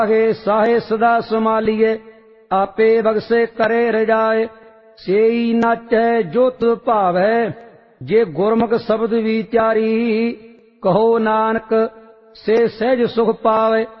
ਆਗੇ ਸਾਹੇ ਸਦਾ ਸੰਭਾਲੀਏ, ਆਪੇ ਬਖਸ਼ੇ ਕਰੇ ਰਜਾਏ। ਸੇਈ ਨਾਚੈ ਜੋ ਤੁਧ ਭਾਵੈ, ਜੇ ਗੁਰਮੁਖ ਸ਼ਬਦ ਵਿਚਾਰੀ। ਕਹੋ ਨਾਨਕ ਸੇ ਸਹਿਜ ਸੁਖ ਪਾਵੇ।